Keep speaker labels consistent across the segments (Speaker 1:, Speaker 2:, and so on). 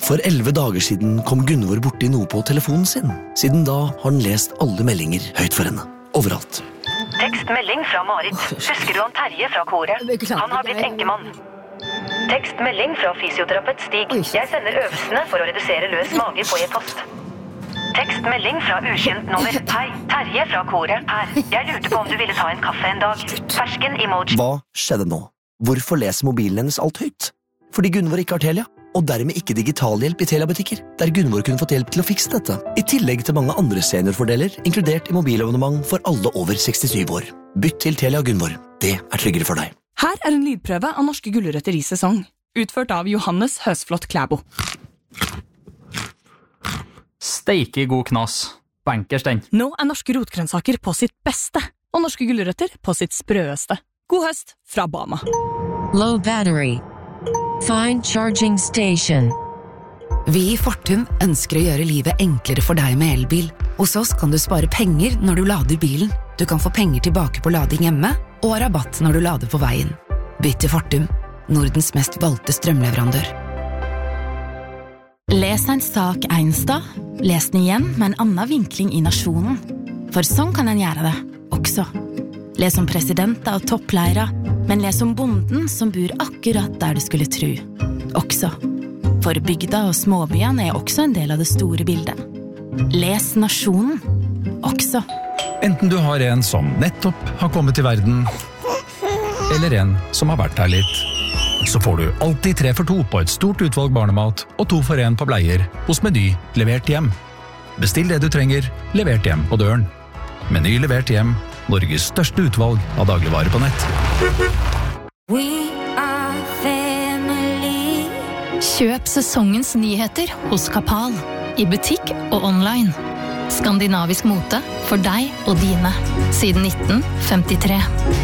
Speaker 1: For 11 dager siden kom Gunvor borti noe på telefonen sin. Siden da har han lest alle meldinger høyt for henne. Overalt.
Speaker 2: Tekstmelding fra Marit. Husker du han Terje fra koret? Han har blitt enkemann. Tekstmelding fra fysioterapeut Stig. Jeg sender øvelsene for å redusere løs mage på e-post. Tekstmelding fra ukjent nummer. Hei, Terje fra koret her. Jeg lurte på om du ville ta en kaffe en dag. Fersken emoji.
Speaker 1: Hva skjedde nå? Hvorfor leser mobilen hennes alt høyt? Fordi Gunvor ikke har Telia, og dermed ikke digitalhjelp i Telia-butikker, der Gunvor kunne fått hjelp til å fikse dette. I tillegg til mange andre seniorfordeler, inkludert i mobilabonnement for alle over 67 år. Bytt til Telia Gunvor. Det er tryggere for deg.
Speaker 3: Her er en lydprøve av norske gulrøtter i sesong, utført av Johannes Høsflot Klæbo.
Speaker 4: Steike god knas. Bankers den.
Speaker 3: Nå er norske rotgrønnsaker på sitt beste, og norske gulrøtter på sitt sprøeste. God høst fra Bama.
Speaker 5: Low battery. Find charging station.
Speaker 6: Vi i Fortum ønsker å gjøre livet enklere for deg med elbil. Hos oss kan du spare penger når du lader bilen. Du kan få penger tilbake på lading hjemme, og rabatt når du lader på veien. Bytt til Fortum, Nordens mest valgte strømleverandør.
Speaker 7: Les en sak en sted, les den igjen med en annen vinkling i nasjonen. For sånn kan en gjøre det, også. Les om presidenter og toppleire, men les om bonden som bor akkurat der du skulle tro. Også. For bygda og småbyene er også en del av det store bildet. Les nasjonen, også.
Speaker 8: Enten du har en som nettopp har kommet til verden, eller en som har vært her litt, så får du alltid 3 for 2 på et stort utvalg barnemat og 2 for 1 på bleier hos Meny levert hjem. Bestill det du trenger, levert hjem på døren. Meny levert hjem, Norges største utvalg av dagligvarer på nett.
Speaker 7: We are family. Kjøp sesongens nyheter hos Kapal, i butikk og online. Skandinavisk mote for deg og dine, siden 1953.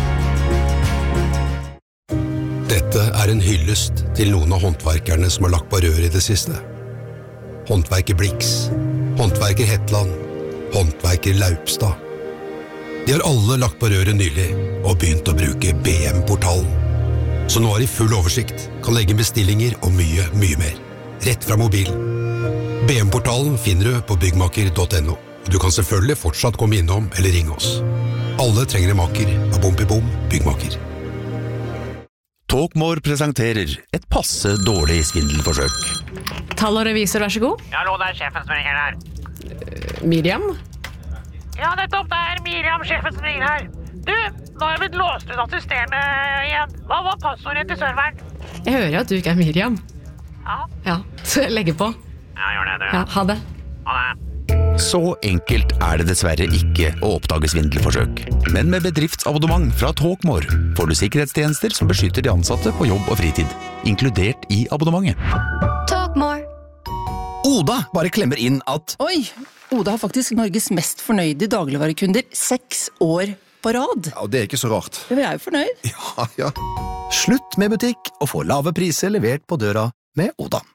Speaker 9: Dette er en hyllest til noen av håndverkerne som har lagt på rør i det siste. Håndverker Blix, håndverker Hetland, håndverker Laupstad. De har alle lagt på røret nylig og begynt å bruke BM-portalen. Så nå har de full oversikt, kan legge bestillinger og mye, mye mer. Rett fra mobilen. BM-portalen finner du på byggmaker.no. Du kan selvfølgelig fortsatt komme innom eller ringe oss. Alle trenger en maker av Bom Byggmaker.
Speaker 10: Talkmore presenterer et passe dårlig svindelforsøk.
Speaker 11: Tall og revisor, vær så god.
Speaker 12: Hallo, det er sjefen som ringer her.
Speaker 11: Miriam?
Speaker 12: Ja, nettopp, det er Miriam, sjefen som ringer her. Du, nå har jeg blitt låst ut av systemet igjen. Hva var passordet til serveren?
Speaker 11: Jeg hører at du ikke er Miriam. Ja, så jeg legger på.
Speaker 12: Ja, gjør det, du.
Speaker 11: Ja, ha det.
Speaker 12: Ha det.
Speaker 10: Så enkelt er det dessverre ikke å oppdage svindelforsøk. Men med bedriftsabonnement fra Talkmore får du sikkerhetstjenester som beskytter de ansatte på jobb og fritid, inkludert i abonnementet.
Speaker 7: Talkmore.
Speaker 1: Oda bare klemmer inn at
Speaker 13: Oi, Oda har faktisk Norges mest fornøyde dagligvarekunder 6 år på rad.
Speaker 14: Ja, og det er ikke så rart.
Speaker 13: Vi er jo fornøyd.
Speaker 14: Ja.
Speaker 1: Slutt med butikk og få lave priser levert på døra med Oda.